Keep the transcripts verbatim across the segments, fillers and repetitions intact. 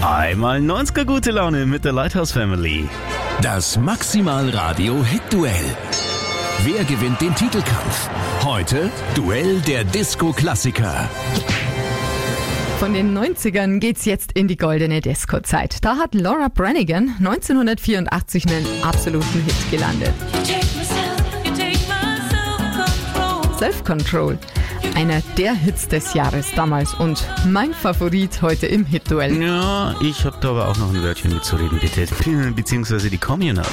Einmal neunziger gute Laune mit der Lighthouse Family. Das Maximal Radio Hit-Duell. Wer gewinnt den Titelkampf? Heute Duell der Disco-Klassiker. Von den neunzigern geht's jetzt in die goldene Disco-Zeit. Da hat Laura Branigan neunzehnhundertvierundachtzig einen absoluten Hit gelandet. Self-Control. Einer der Hits des Jahres damals und mein Favorit heute im Hit-Duell. Ja, ich hab da aber auch noch ein Wörtchen mitzureden, bitte. Beziehungsweise die Communards.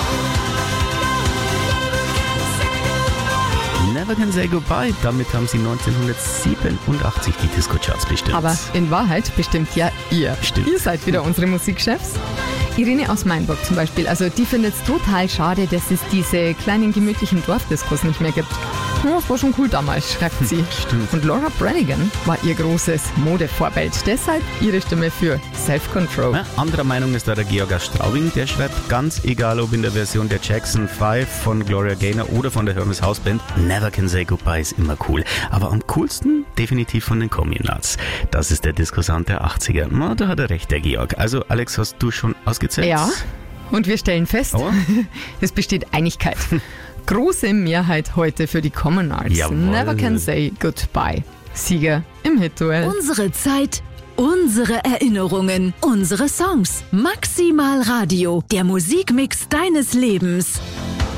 Never Can Say Goodbye. Damit haben sie neunzehnhundertsiebenundachtzig die Disco-Charts bestimmt. Aber in Wahrheit bestimmt ja ihr. Stimmt. Ihr seid wieder unsere Musikchefs. Irene aus Mainburg zum Beispiel, also die findet es total schade, dass es diese kleinen gemütlichen Dorfdiskos nicht mehr gibt. Ja, das war schon cool damals, schreibt sie. Stimmt. Und Laura Branigan war ihr großes Modevorbild. Deshalb ihre Stimme für Self-Control. Ja, anderer Meinung ist da der Georg aus Straubing. Der schreibt, ganz egal ob in der Version der Jackson fünf von Gloria Gaynor oder von der Hermes House Band, Never Can Say Goodbye ist immer cool. Aber am coolsten definitiv von den Communards. Das ist der Disco-Sound der achtziger. Na, da hat er recht, der Georg. Also Alex, hast du schon ausgezählt? Ja, und wir stellen fest, Oh. es besteht Einigkeit. Große Mehrheit heute für die Communards. Jawohl. Never Can Say Goodbye. Sieger im Hit-Duell. Unsere Zeit, unsere Erinnerungen, unsere Songs. Maximal Radio, der Musikmix deines Lebens.